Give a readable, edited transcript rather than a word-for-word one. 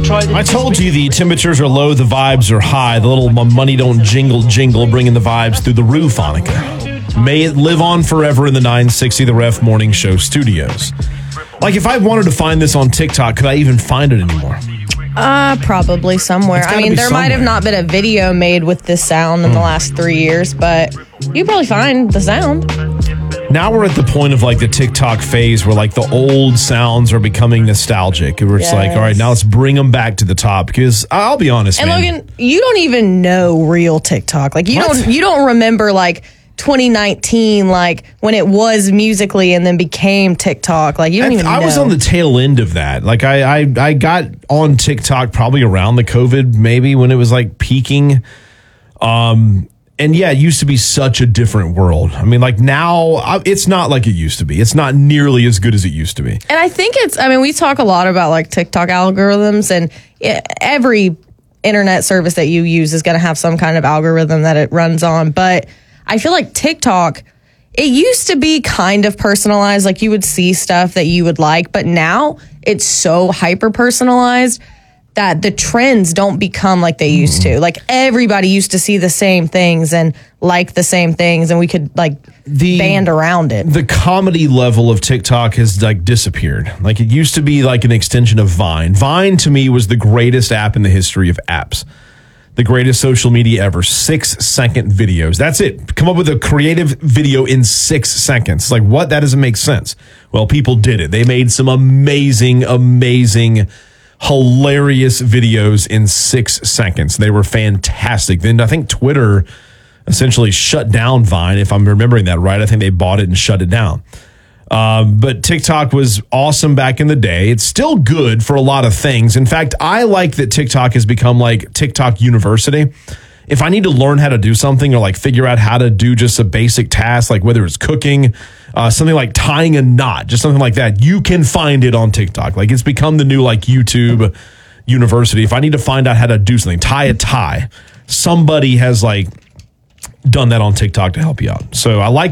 I told you the temperatures are low, the vibes are high. The little money don't jingle, bringing the vibes through the roof, Annika. May it live on forever in the 960 The Ref Morning Show studios. Like, if I wanted to find this on TikTok, could I even find it anymore? Probably somewhere. I mean, there might have not been a video made with this sound in the last 3 years, but you probably find the sound. Now we're at the point of like the TikTok phase where like the old sounds are becoming nostalgic. Where it's like, all right, now let's bring them back to the top. Because I'll be honest, and man. Logan, you don't even know real TikTok. Like you don't remember like 2019, like when it was Musical.ly and then became TikTok. Like you don't even know. I was on the tail end of that. Like I got on TikTok probably around the COVID, maybe when it was like peaking. And yeah, it used to be such a different world. I mean, like now, it's not like it used to be. It's not nearly as good as it used to be. And I think we talk a lot about like TikTok algorithms, and every internet service that you use is going to have some kind of algorithm that it runs on. But I feel like TikTok, it used to be kind of personalized. Like you would see stuff that you would like, but now it's so hyper personalized that the trends don't become like they used to. Like everybody used to see the same things and like the same things, and we could like band around it. The comedy level of TikTok has like disappeared. Like it used to be like an extension of Vine. Vine to me was the greatest app in the history of apps. The greatest social media ever. 6-second videos. That's it. Come up with a creative video in 6 seconds. Like what? That doesn't make sense. Well, people did it. They made some amazing, hilarious videos in 6 seconds. They were fantastic. Then I think Twitter essentially shut down Vine, if I'm remembering that right. I think they bought it and shut it down. But TikTok was awesome back in the day. It's still good for a lot of things. In fact, I like that TikTok has become like TikTok University. If I need to learn how to do something or like figure out how to do just a basic task, like whether it's cooking, something like tying a knot, just something like that, you can find it on TikTok. Like it's become the new like YouTube University. If I need to find out how to do something, tie a tie, somebody has like done that on TikTok to help you out. So I like